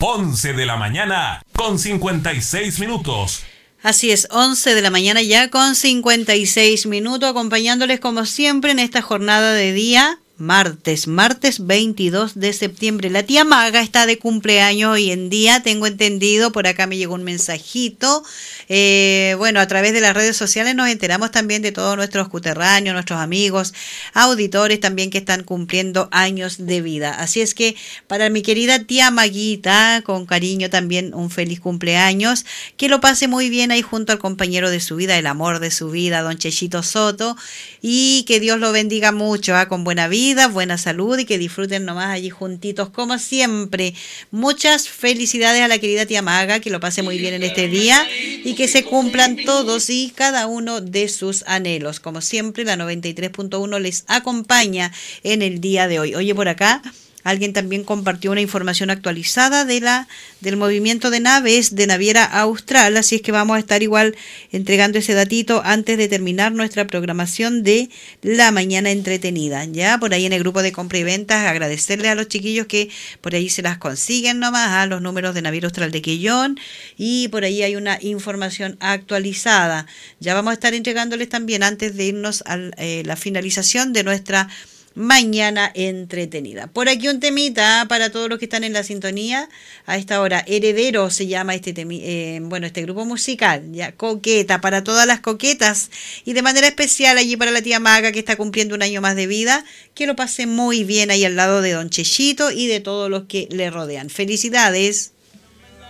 11 de la mañana con 56 minutos. Así es, 11 de la mañana ya con 56 minutos, acompañándoles como siempre en esta jornada de día martes 22 de septiembre. La tía Maga está de cumpleaños hoy en día, tengo entendido, por acá me llegó un mensajito. Bueno, a través de las redes sociales nos enteramos también de todos nuestros cuterráneos, nuestros amigos, auditores también que están cumpliendo años de vida. Así es que para mi querida tía Maguita, con cariño también un feliz cumpleaños, que lo pase muy bien ahí junto al compañero de su vida, el amor de su vida, don Chechito Soto, y que Dios lo bendiga mucho, con buena vida, buena salud y que disfruten nomás allí juntitos como siempre. Muchas felicidades a la querida tía Maga, que lo pase muy bien en este día y que se cumplan todos y cada uno de sus anhelos. Como siempre, la 93.1 les acompaña en el día de hoy. Oye, por acá alguien también compartió una información actualizada del movimiento de naves de Naviera Austral, así es que vamos a estar igual entregando ese datito antes de terminar nuestra programación de la mañana entretenida. Ya por ahí en el grupo de compra y ventas, agradecerle a los chiquillos que por ahí se las consiguen nomás a los números de Naviera Austral de Quellón, y por ahí hay una información actualizada. Ya vamos a estar entregándoles también antes de irnos a la finalización de nuestra mañana entretenida. Por aquí un temita para todos los que están en la sintonía a esta hora. Heredero se llama este grupo musical, ya, Coqueta, para todas las coquetas y de manera especial allí para la tía Maga que está cumpliendo un año más de vida, que lo pase muy bien ahí al lado de don Chechito y de todos los que le rodean. Felicidades.